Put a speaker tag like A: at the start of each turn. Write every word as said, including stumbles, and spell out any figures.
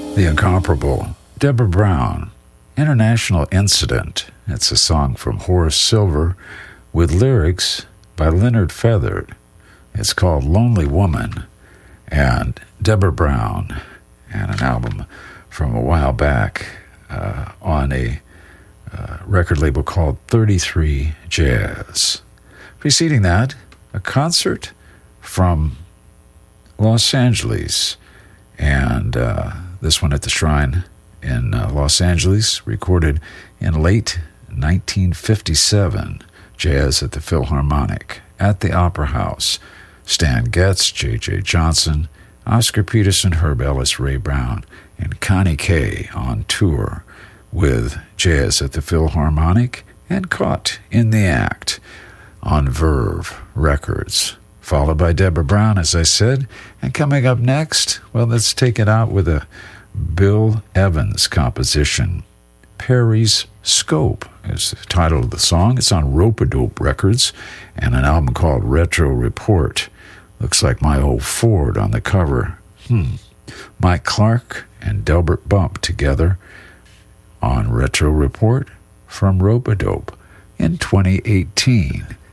A: The incomparable Deborah Brown, International Incident. It's a song from Horace Silver with lyrics by Leonard Feather. It's called Lonely Woman, and Deborah Brown, and an album from a while back uh, on a uh, record label called thirty-three Jazz. Preceding that, a concert from Los Angeles, and uh, this one at the Shrine in uh, Los Angeles, recorded in late nineteen fifty-seven. Jazz at the Philharmonic, at the Opera House. Stan Getz, J J Johnson, Oscar Peterson, Herb Ellis, Ray Brown, and Connie Kay on tour with Jazz at the Philharmonic and Caught in the Act on Verve Records. Followed by Deborah Brown, as I said. And coming up next, well, let's take it out with a Bill Evans composition. Perry's Scope is the title of the song. It's on Rope-A-Dope Records and an album called Retro Report. Looks like my old Ford on the cover. Hmm. Mike Clark and Delbert Bump together on Retro Report from Rope-A-Dope in twenty eighteen.